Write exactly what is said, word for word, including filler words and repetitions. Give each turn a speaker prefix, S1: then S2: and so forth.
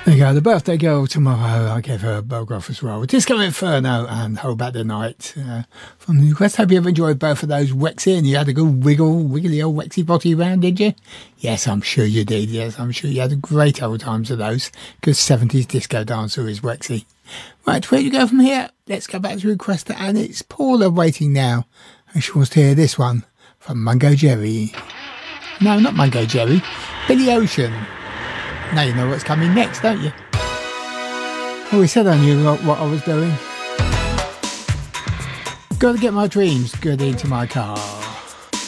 S1: There you go, the birthday girl tomorrow. I gave her a Bograph as well. Disco Inferno and Hold Back the Night uh, from the request. Hope you have enjoyed both of those, Wexy, and you had a good wiggle, wiggly old Wexy body round, did you? Yes, I'm sure you did. Yes, I'm sure you had a great old times of those. Good seventies disco dancer is Wexy. Right, where do you go from here? Let's go back to request, and it's Paula waiting now. And she wants to hear this one from Mungo Jerry. No, not Mungo Jerry. Billy Ocean. Now you know what's coming next, don't you? Oh, we said I knew what I was doing. Gotta get my dreams good into my car.